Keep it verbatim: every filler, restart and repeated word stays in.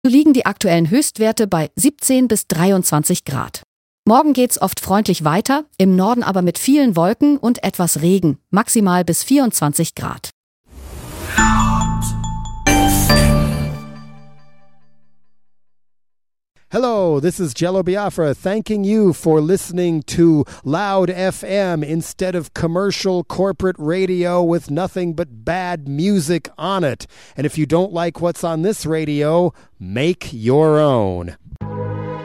liegen die aktuellen Höchstwerte bei siebzehn bis dreiundzwanzig Grad. Morgen geht's oft freundlich weiter, im Norden aber mit vielen Wolken und etwas Regen, maximal bis vierundzwanzig Grad. Hello, this is Jello Biafra thanking you for listening to Loud F M instead of commercial corporate radio with nothing but bad music on it. And if you don't like what's on this radio, make your own.